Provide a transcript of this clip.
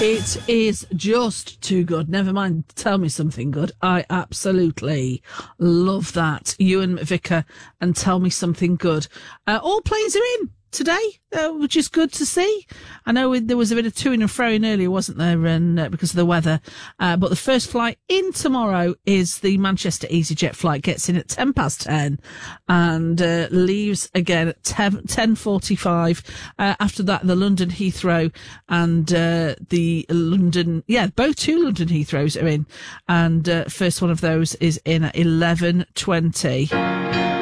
It is just too good. Never mind, tell me something good. I absolutely love that. Ewan McVicker and Tell Me Something Good. All planes are in today, which is good to see. I know there was a bit of to and fro in earlier, wasn't there, and because of the weather. But the first flight in tomorrow is the Manchester EasyJet flight. Gets in at 10:10 and leaves again at 10:45. After that, the London Heathrow and the London, both two London Heathrows are in. And first one of those is in at 11:20.